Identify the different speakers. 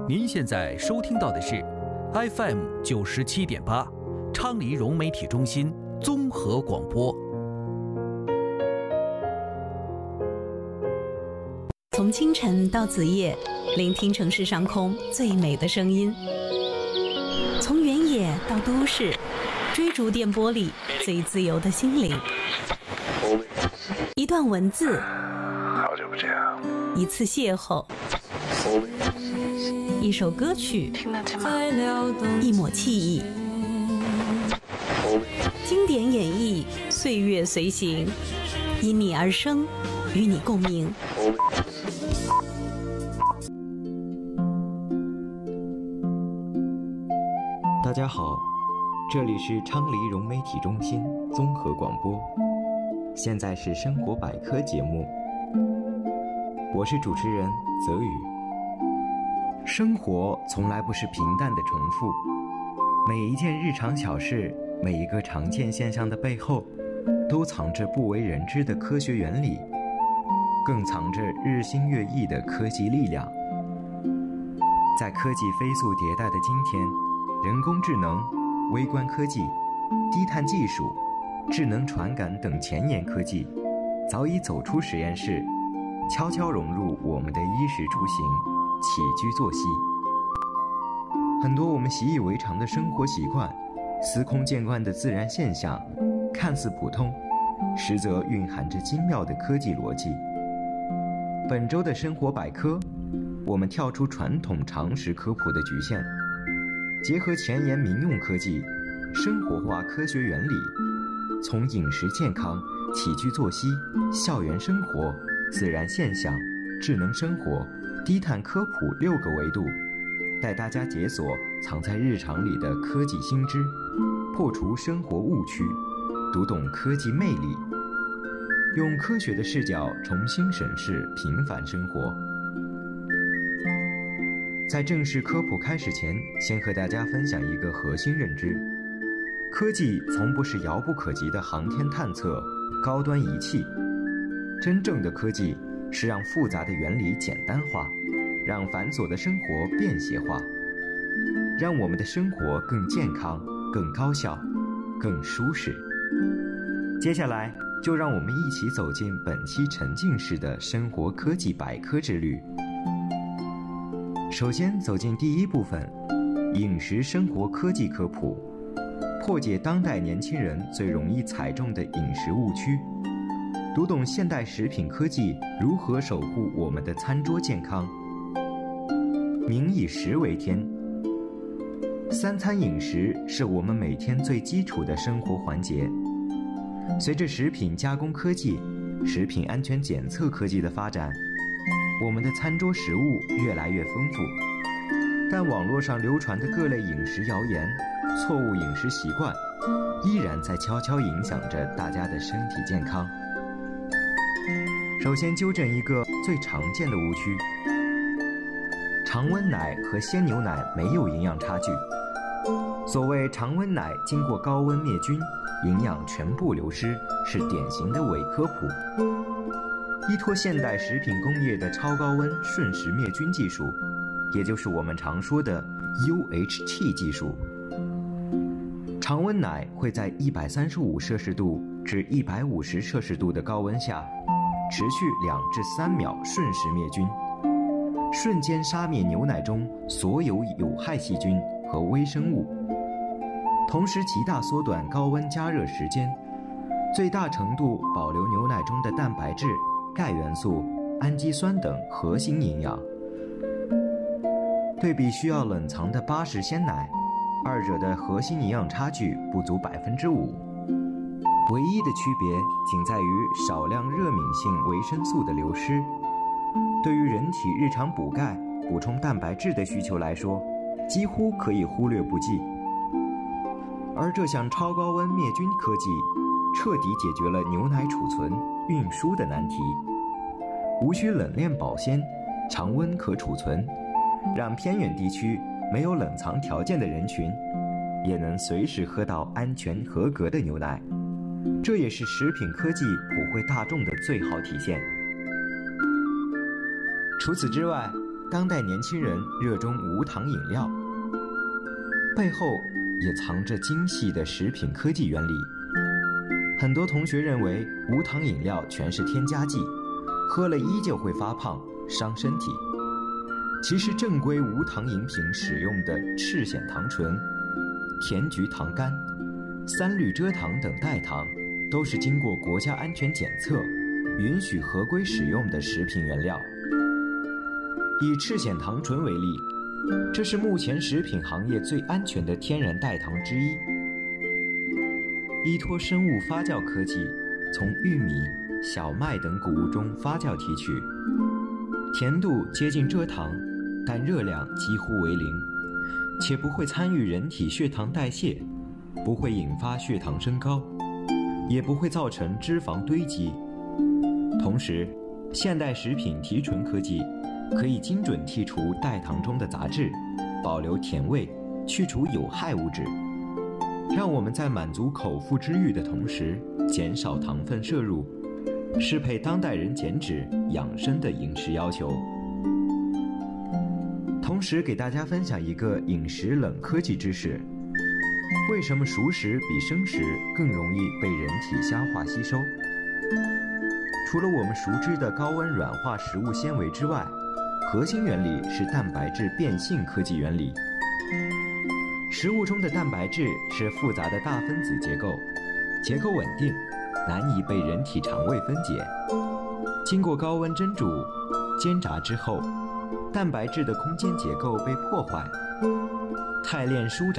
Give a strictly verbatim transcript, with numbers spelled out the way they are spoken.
Speaker 1: 您现在收听到的是 F M 九十七点八，昌黎融媒体中心综合广播。
Speaker 2: 从清晨到子夜，聆听城市上空最美的声音；从原野到都市，追逐电波里最自由的心灵。一段文字，
Speaker 3: 好久不见，
Speaker 2: 一次邂逅，一首歌曲，
Speaker 4: 听得见吗？
Speaker 2: 一抹记忆，经典演绎，岁月随行，因你而生，与你共鸣。
Speaker 5: 大家好，这里是昌黎融媒体中心综合广播，现在是生活百科节目，我是主持人泽宇。生活从来不是平淡的重复，每一件日常小事，每一个常见现象的背后，都藏着不为人知的科学原理，更藏着日新月异的科技力量。在科技飞速迭代的今天，人工智能、微观科技、低碳技术、智能传感等前沿科技早已走出实验室，悄悄融入我们的衣食住行、起居作息。很多我们习以为常的生活习惯，司空见惯的自然现象，看似普通，实则蕴含着精妙的科技逻辑。本周的生活百科，我们跳出传统常识科普的局限，结合前沿民用科技，生活化科学原理，从饮食健康、起居作息、校园生活、自然现象、智能生活、低碳科普六个维度，带大家解锁藏在日常里的科技新知，破除生活误区，读懂科技魅力，用科学的视角重新审视平凡生活。在正式科普开始前，先和大家分享一个核心认知：科技从不是遥不可及的航天探测、高端仪器，真正的科技是让复杂的原理简单化，让繁琐的生活便携化，让我们的生活更健康、更高效、更舒适。接下来，就让我们一起走进本期沉浸式的生活科技百科之旅。首先走进第一部分，饮食生活科技科普，破解当代年轻人最容易踩中的饮食误区，读懂现代食品科技如何守护我们的餐桌健康。民以食为天，三餐饮食是我们每天最基础的生活环节。随着食品加工科技、食品安全检测科技的发展，我们的餐桌食物越来越丰富，但网络上流传的各类饮食谣言、错误饮食习惯，依然在悄悄影响着大家的身体健康。首先纠正一个最常见的误区：常温奶和鲜牛奶没有营养差距。所谓常温奶经过高温灭菌，营养全部流失，是典型的伪科普。依托现代食品工业的超高温瞬时灭菌技术，也就是我们常说的 U H T 技术，常温奶会在一百三十五摄氏度至一百五十摄氏度的高温下，持续两至三秒瞬时灭菌，瞬间杀灭牛奶中所有有害细菌和微生物，同时极大缩短高温加热时间，最大程度保留牛奶中的蛋白质、钙元素、氨基酸等核心营养。对比需要冷藏的巴氏鲜奶，二者的核心营养差距不足百分之五，唯一的区别仅在于少量热敏性维生素的流失。对于人体日常补钙、补充蛋白质的需求来说，几乎可以忽略不计。而这项超高温灭菌科技，彻底解决了牛奶储存、运输的难题，无需冷链保鲜，常温可储存，让偏远地区没有冷藏条件的人群，也能随时喝到安全合格的牛奶。这也是食品科技普惠大众的最好体现。除此之外， 当代年轻人热衷无糖饮料，背后也藏着精细的食品科技原理。很多同学认为无糖饮料全是添加剂，喝了依旧会发胖伤身体。其实正规无糖饮品使用的赤藓糖醇、甜菊糖苷、三氯蔗糖等代糖，都是经过国家安全检测允许合规使用的食品原料。以赤藓糖醇为例，这是目前食品行业最安全的天然代糖之一。依托生物发酵科技，从玉米、小麦等谷物中发酵提取，甜度接近蔗糖，但热量几乎为零，且不会参与人体血糖代谢，不会引发血糖升高，也不会造成脂肪堆积。同时，现代食品提纯科技可以精准剔除代糖中的杂质，保留甜味，去除有害物质，让我们在满足口腹之欲的同时减少糖分摄入，适配当代人减脂养生的饮食要求。同时给大家分享一个饮食冷科技知识：为什么熟食比生食更容易被人体消化吸收？除了我们熟知的高温软化食物纤维之外，核心原理是蛋白质变性科技原理。食物中的蛋白质是复杂的大分子结构，结构稳定，难以被人体肠胃分解。经过高温蒸煮、煎炸之后，蛋白质的空间结构被破坏，肽链舒展